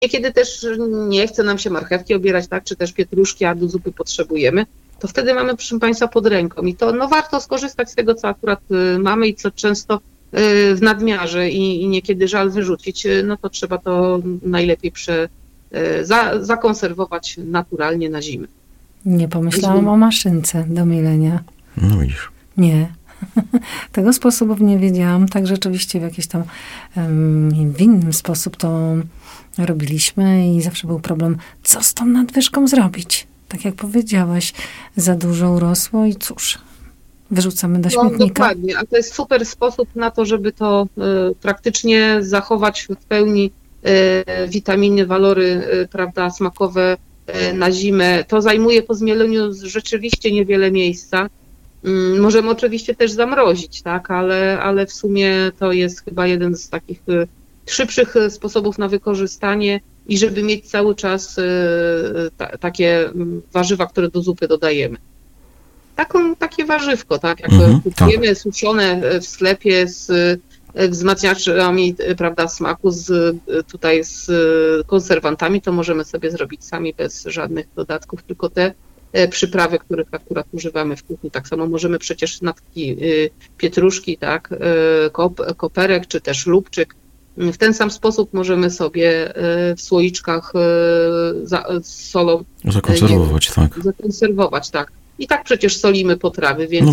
Niekiedy też nie chce nam się marchewki obierać, tak, czy też pietruszki, a do zupy potrzebujemy, to wtedy mamy, proszę Państwa, pod ręką i to warto skorzystać z tego, co akurat mamy i co często w nadmiarze i niekiedy żal wyrzucić, no to trzeba to najlepiej zakonserwować naturalnie na zimę. Nie pomyślałam o maszynce do mielenia. No widzisz. Nie. Tego sposobu nie wiedziałam. Tak rzeczywiście w jakiś tam w inny sposób to robiliśmy i zawsze był problem, co z tą nadwyżką zrobić. Tak jak powiedziałaś, za dużo urosło i cóż, wyrzucamy do śmietnika. Dokładnie, a to jest super sposób na to, żeby to praktycznie zachować w pełni witaminy, walory, prawda, smakowe na zimę. To zajmuje po zmieleniu rzeczywiście niewiele miejsca. Możemy oczywiście też zamrozić, tak, ale w sumie to jest chyba jeden z takich szybszych sposobów na wykorzystanie i żeby mieć cały czas takie warzywa, które do zupy dodajemy. Takie warzywko, tak, jak kupujemy suszone w sklepie z wzmacniaczami, prawda, smaku, z konserwantami, to możemy sobie zrobić sami bez żadnych dodatków, tylko te przyprawy, których akurat używamy w kuchni. Tak samo możemy przecież natki pietruszki, tak, koperek, czy też lubczyk. W ten sam sposób możemy sobie w słoiczkach z solą zakonserwować, tak. I tak przecież solimy potrawy, więc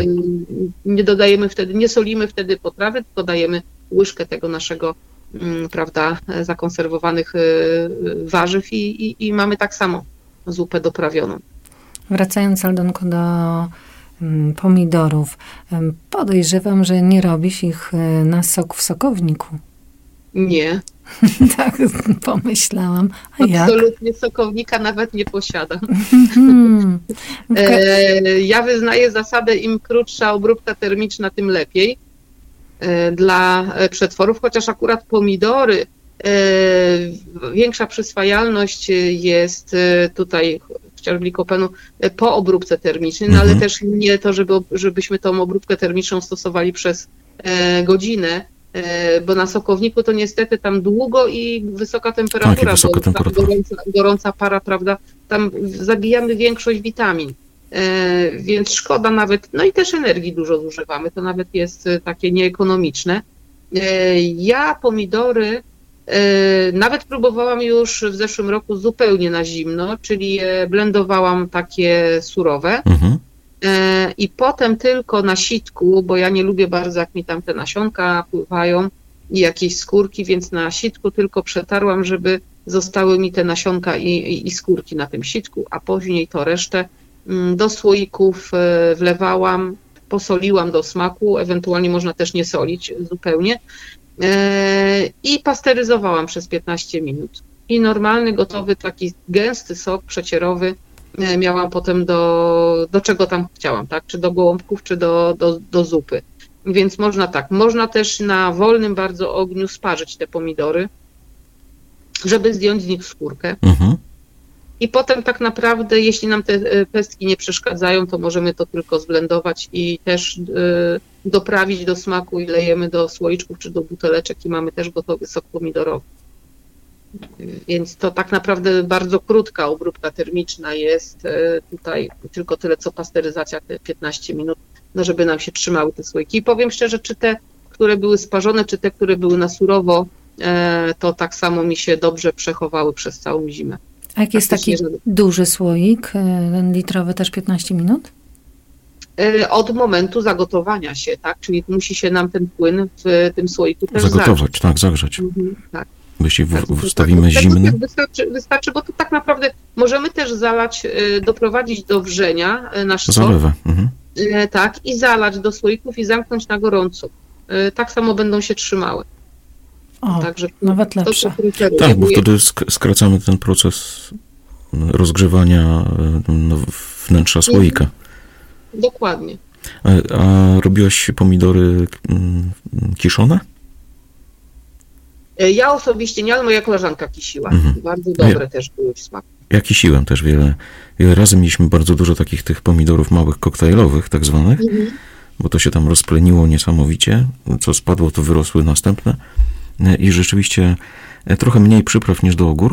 nie solimy wtedy potrawy, tylko dajemy łyżkę tego naszego, prawda, zakonserwowanych warzyw i mamy tak samo zupę doprawioną. Wracając, Aldonko, do pomidorów. Podejrzewam, że nie robisz ich na sok w sokowniku. Nie. Tak pomyślałam. Absolutnie sokownika nawet nie posiadam. Ja wyznaję zasadę, im krótsza obróbka termiczna, tym lepiej dla przetworów, chociaż akurat pomidory, większa przyswajalność jest tutaj chociażby likopenu po obróbce termicznej, no ale też nie to, żebyśmy tą obróbkę termiczną stosowali przez godzinę, bo na sokowniku to niestety tam długo i wysoka temperatura, gorąca para, prawda, tam zabijamy większość witamin, więc szkoda nawet, no i też energii dużo zużywamy, to nawet jest takie nieekonomiczne. Ja pomidory nawet próbowałam już w zeszłym roku zupełnie na zimno, czyli je blendowałam takie surowe. I potem tylko na sitku, bo ja nie lubię bardzo, jak mi tam te nasionka pływają i jakieś skórki, więc na sitku tylko przetarłam, żeby zostały mi te nasionka i skórki na tym sitku, a później to resztę do słoików wlewałam, posoliłam do smaku, ewentualnie można też nie solić zupełnie i pasteryzowałam przez 15 minut. I normalny, gotowy, taki gęsty sok przecierowy miałam potem do czego tam chciałam, tak? Czy do gołąbków, czy do zupy. Więc można tak. Można też na wolnym bardzo ogniu sparzyć te pomidory, żeby zdjąć z nich skórkę. I potem tak naprawdę, jeśli nam te pestki nie przeszkadzają, to możemy to tylko zblendować i też doprawić do smaku i lejemy do słoiczków czy do buteleczek i mamy też gotowy sok pomidorowy. Więc to tak naprawdę bardzo krótka obróbka termiczna jest tutaj, tylko tyle co pasteryzacja, te 15 minut, no żeby nam się trzymały te słoiki. I powiem szczerze, czy te, które były sparzone, czy te, które były na surowo, to tak samo mi się dobrze przechowały przez całą zimę. A jak jest taki duży słoik, ten litrowy też 15 minut? Od momentu zagotowania się, tak? Czyli musi się nam ten płyn w tym słoiku też zagotować, tak, zagrzać. Tak. Jeśli wstawimy zimny. Wystarczy, bo to tak naprawdę możemy też zalać, doprowadzić do wrzenia nasz sok. Zalewę. Tak, i zalać do słoików i zamknąć na gorąco. Tak samo będą się trzymały. Także nawet lepsze. Tak, bo wtedy skracamy ten proces rozgrzewania wnętrza słoika. Dokładnie. A robiłaś pomidory kiszone? Ja osobiście nie, ale moja koleżanka kisiła. Bardzo dobre też były w smaku. Ja kisiłem też wiele razy. Mieliśmy bardzo dużo takich tych pomidorów małych, koktajlowych tak zwanych, bo to się tam rozpleniło niesamowicie. Co spadło, to wyrosły następne. I rzeczywiście trochę mniej przypraw niż do ogórków,